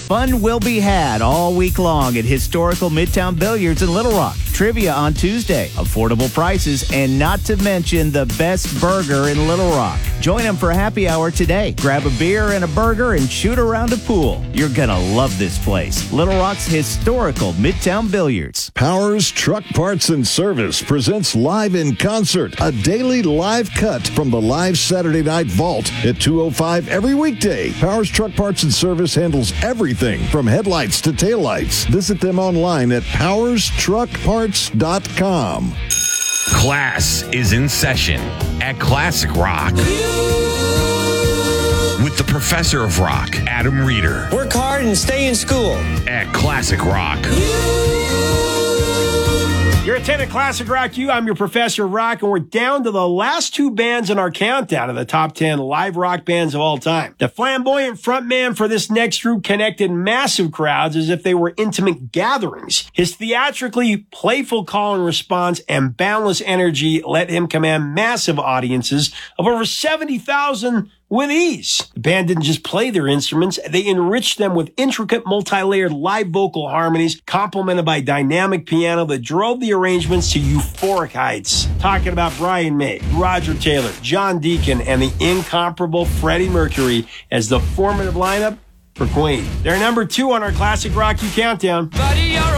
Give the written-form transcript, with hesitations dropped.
Fun will be had all week long at historical Midtown Billiards in Little Rock. Trivia on Tuesday, affordable prices, and not to mention the best burger in Little Rock. Join them for happy hour today. Grab a beer and a burger and shoot around a pool. You're going to love this place. Little Rock's historical Midtown Billiards. Powers Truck Parts and Service presents Live in Concert, a daily live cut from the live Saturday Night Vault at 2:05 every weekday. Powers Truck Parts and Service handles everything from headlights to taillights. Visit them online at powerstruckparts.com. Class is in session at Classic Rock with the professor of rock, Adam Reeder. Work hard and stay in school. At Classic Rock. You're attending Classic Rock U. I'm your professor of rock, and we're down to the last two bands in our countdown of the top 10 live rock bands of all time. The flamboyant frontman for this next group connected massive crowds as if they were intimate gatherings. His theatrically playful call and response and boundless energy let him command massive audiences of over 70,000 with ease. The band didn't just play their instruments, they enriched them with intricate multi-layered live vocal harmonies complemented by dynamic piano that drove the arrangements to euphoric heights. Talking about Brian May, Roger Taylor, John Deacon, and the incomparable Freddie Mercury as the formative lineup for Queen. They're number 2 on our Classic Rock U Countdown.